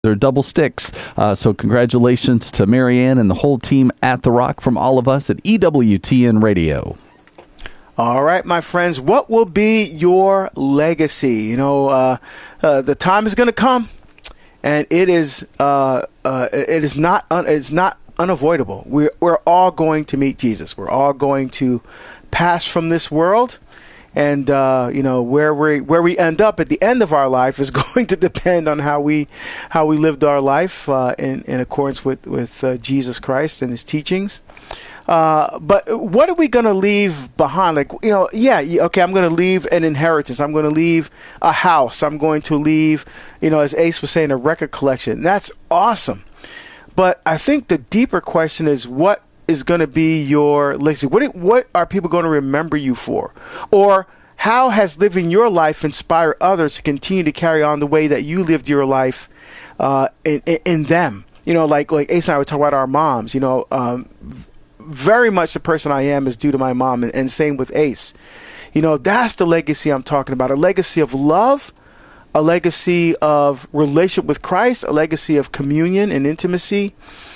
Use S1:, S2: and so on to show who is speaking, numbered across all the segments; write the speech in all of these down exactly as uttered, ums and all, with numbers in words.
S1: They're double sticks. Uh, so congratulations to Marianne and the whole team at The Rock from all of us at E W T N Radio.
S2: All right, my friends, what will be your legacy? You know, uh, uh, the time is going to come, and it is uh, uh, it is not un- it's not unavoidable. We're we're all going to meet Jesus. We're all going to pass from this world. And, uh, you know, where we where we end up at the end of our life is going to depend on how we how we lived our life uh, in, in accordance with, with uh, Jesus Christ and his teachings. Uh, but what are we going to leave behind? Like, you know, yeah, okay, I'm going to leave an inheritance. I'm going to leave a house. I'm going to leave, you know, as Ace was saying, a record collection. That's awesome. But I think the deeper question is, what is going to be your legacy? What what are people going to remember you for? Or how has living your life inspired others to continue to carry on the way that you lived your life uh, in, in, in them? You know, like like Ace and I were talking about our moms. You know, um, very much the person I am is due to my mom, and, and same with Ace. You know, that's the legacy I'm talking about. A legacy of love, a legacy of relationship with Christ, a legacy of communion and intimacy.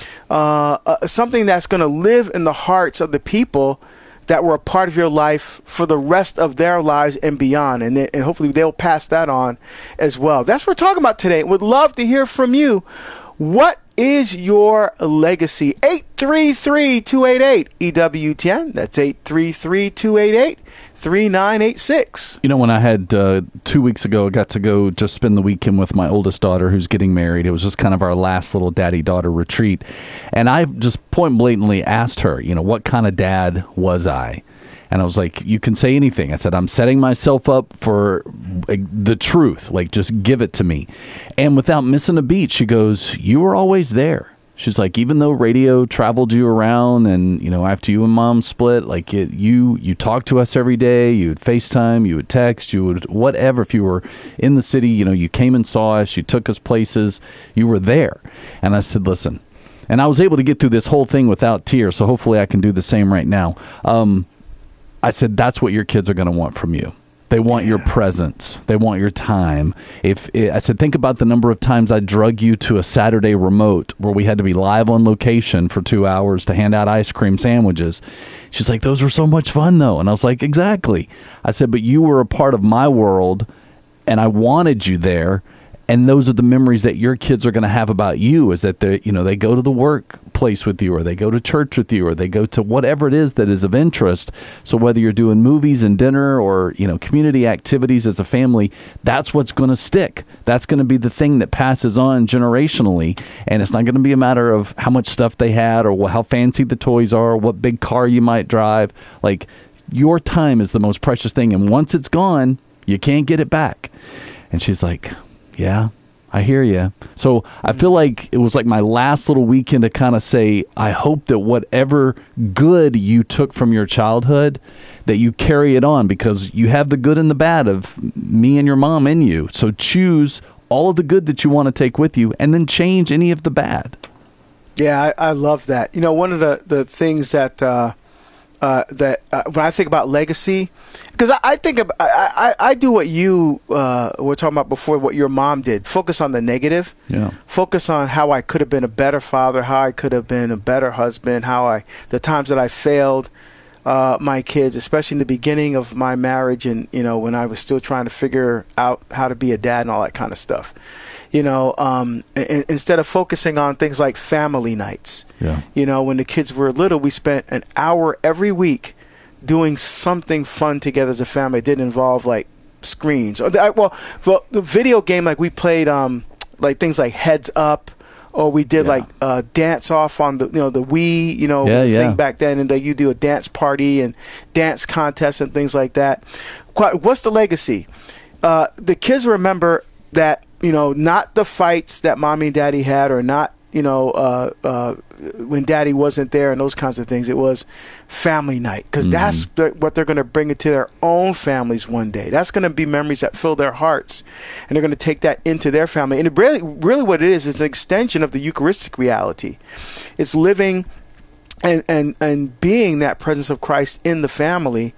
S2: Uh, uh, something that's going to live in the hearts of the people that were a part of your life for the rest of their lives and beyond. And, th- and hopefully they'll pass that on as well. That's what we're talking about today. Would love to hear from you. What is your legacy? eight three three, two eight eight, E W T N. That's eight three three, two eight eight, three nine eight six.
S1: You know, when I had uh, two weeks ago, I got to go just spend the weekend with my oldest daughter who's getting married. It was just kind of our last little daddy-daughter retreat. And I just point blatantly asked her, you know, what kind of dad was I? And I was like, you can say anything. I said, I'm setting myself up for like, the truth. Like, just give it to me. And without missing a beat, she goes, you were always there. She's like, even though radio traveled you around and, you know, after you and mom split, like it, you, you talked to us every day, you would FaceTime, you would text, you would whatever. If you were in the city, you know, you came and saw us, you took us places, you were there. And I said, listen, and I was able to get through this whole thing without tears. So hopefully I can do the same right now. Um, I said, that's what your kids are going to want from you. They want your presence. They want your time. If I said, think about the number of times I drug you to a Saturday remote where we had to be live on location for two hours to hand out ice cream sandwiches. She's like, those were so much fun, though. And I was like, exactly. I said, but you were a part of my world, and I wanted you there. And those are the memories that your kids are going to have about you, is that they, you know, they go to the workplace with you, or they go to church with you, or they go to whatever it is that is of interest. So whether you're doing movies and dinner or, you know, community activities as a family, that's what's going to stick. That's going to be the thing that passes on generationally. And it's not going to be a matter of how much stuff they had or how fancy the toys are or what big car you might drive. Like, your time is the most precious thing. And once it's gone, you can't get it back. And she's like, yeah, I hear you. So I feel like it was like my last little weekend to kind of say, I hope that whatever good you took from your childhood, that you carry it on, because you have the good and the bad of me and your mom in you. So choose all of the good that you want to take with you, and then change any of the bad.
S2: Yeah, I, I love that. You know, one of the, the things that uh, uh, that uh, when I think about legacy, because I, I think of, I, I, I do what you uh, were talking about before, what your mom did. Focus on the negative.
S1: Yeah.
S2: Focus on how I could have been a better father, how I could have been a better husband, how I the times that I failed uh, my kids, especially in the beginning of my marriage, and you know when I was still trying to figure out how to be a dad and all that kind of stuff. You know, um, in, instead of focusing on things like family nights.
S1: Yeah.
S2: You know, when the kids were little, we spent an hour every week doing something fun together as a family. It didn't involve like screens. Or the, well, well, the video game, like we played, um, like things like Heads Up, or we did
S1: Yeah.
S2: like uh, dance off on the, you know, the Wii. You know, it was
S1: Yeah,
S2: a
S1: yeah.
S2: thing back then, and that you do a dance party and dance contests and things like that. Quite, what's the legacy? Uh, the kids remember that. You know, not the fights that mommy and daddy had, or not, you know, uh, uh, when daddy wasn't there and those kinds of things. It was family night, because mm-hmm. that's the, what they're going to bring into their own families one day. That's going to be memories that fill their hearts, and they're going to take that into their family. And it really, really what it is, is an extension of the Eucharistic reality. It's living and, and, and being that presence of Christ in the family.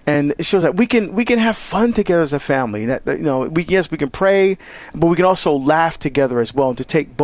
S2: And it shows that we can we can have fun together as a family. That, that you know, we yes we can pray, but we can also laugh together as well. And to take both